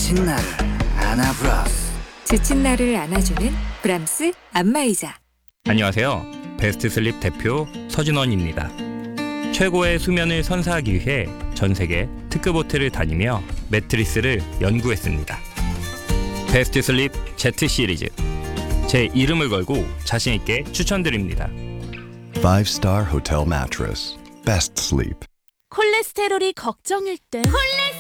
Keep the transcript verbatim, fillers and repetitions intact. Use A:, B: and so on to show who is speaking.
A: 지친 나를 안아브라스.
B: 지친 나를 안아주는 브람스 안마의자.
C: 안녕하세요. 베스트 슬립 대표 서준원입니다. 최고의 수면을 선사하기 위해 전 세계 특급 호텔을 다니며 매트리스를 연구했습니다. 베스트 슬립 Z 시리즈. 제 이름을 걸고 자신 있게 추천드립니다.
D: Five-star hotel mattress. Best sleep.
E: 콜레스테롤이 걱정일 땐 콜레